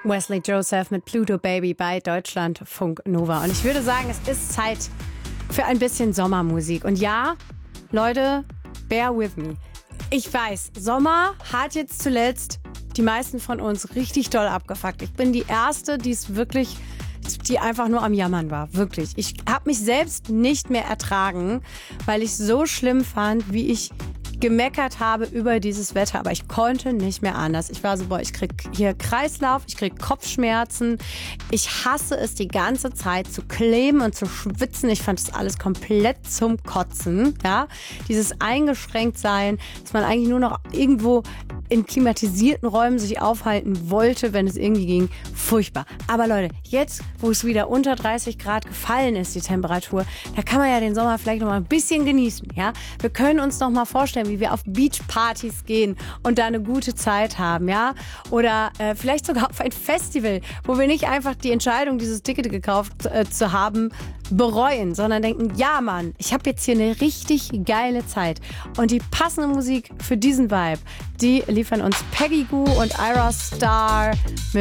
Wesley Joseph mit Pluto Baby bei Deutschlandfunk Nova. Und ich würde sagen, es ist Zeit für ein bisschen Sommermusik. Und ja, Leute, bear with me. Ich weiß, Sommer hat jetzt zuletzt die meisten von uns richtig doll abgefuckt. Ich bin die Erste, die einfach nur am Jammern war. Wirklich. Ich habe mich selbst nicht mehr ertragen, weil ich so schlimm fand, wie ich gemeckert habe über dieses Wetter, aber ich konnte nicht mehr anders. Ich war so, ich krieg hier Kreislauf, ich krieg Kopfschmerzen. Ich hasse es die ganze Zeit zu kleben und zu schwitzen. Ich fand das alles komplett zum Kotzen. Ja? Dieses Eingeschränktsein, dass man eigentlich nur noch irgendwo in klimatisierten Räumen sich aufhalten wollte, wenn es irgendwie ging. Furchtbar. Aber Leute, jetzt, wo es wieder unter 30 Grad gefallen ist, die Temperatur, da kann man ja den Sommer vielleicht noch mal ein bisschen genießen. Ja? Wir können uns noch mal vorstellen, wie wir auf Beachpartys gehen und da eine gute Zeit haben, ja? Oder vielleicht sogar auf ein Festival, wo wir nicht einfach die Entscheidung, dieses Ticket gekauft zu haben, bereuen, sondern denken, ja Mann, ich habe jetzt hier eine richtig geile Zeit. Und die passende Musik für diesen Vibe, die liefern uns Peggy Gou und Ira Star mit